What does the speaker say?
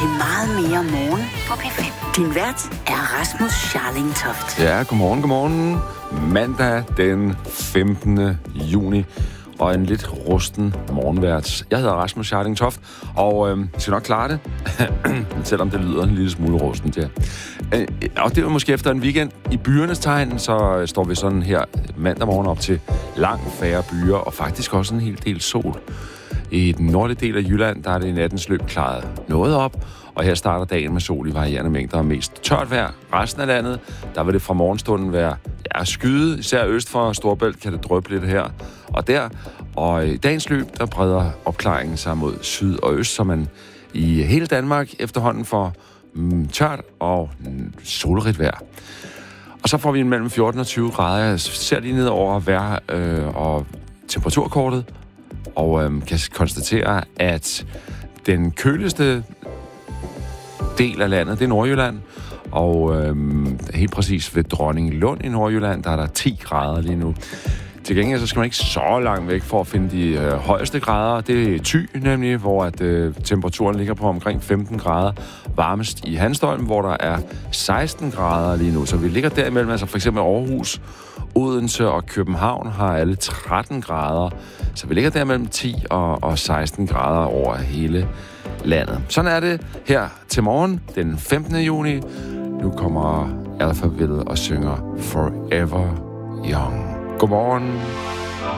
til meget mere morgen på P5. Din vært er Rasmus Scharling Toft. Ja, godmorgen. Mandag den 15. juni. Og en lidt rusten morgenvært. Jeg hedder Rasmus Scharling Toft, og skal nok klare det, selvom det lyder en lille smule rustent, ja. Og det er måske efter en weekend i byernes tegn, så står vi sådan her mandag morgen op til langt færre byer, og faktisk også en hel del sol. I den nordlige del af Jylland, der er det i nattens løb klaret noget op, og her starter dagen med sol i varierende mængder og mest tørt vejr. Resten af landet, der vil det fra morgenstunden være skyde, især øst for Storebælt kan det dryppe lidt her og der. Og i dagens løb, der breder opklaringen sig mod syd og øst, så man i hele Danmark efterhånden får tørt og solrigt vejr. Og så får vi mellem 14 og 20 grader. Jeg ser lige ned over vejr og temperaturkortet, og kan konstatere, at den køligste del af landet, det er Nordjylland, og helt præcis ved Dronninglund i Nordjylland, der er der 10 grader lige nu. Til gengæld så skal man ikke så langt væk for at finde de højeste grader. Det er Thy nemlig, hvor at, temperaturen ligger på omkring 15 grader. Varmest i Hanstholm, hvor der er 16 grader lige nu. Så vi ligger derimellem, altså for eksempel Aarhus, Odense og København har alle 13 grader. Så vi ligger derimellem 10 og 16 grader over hele landet. Sådan er det her til morgen, den 15. juni. Nu kommer Alphaville og synger Forever Young. Godmorgen.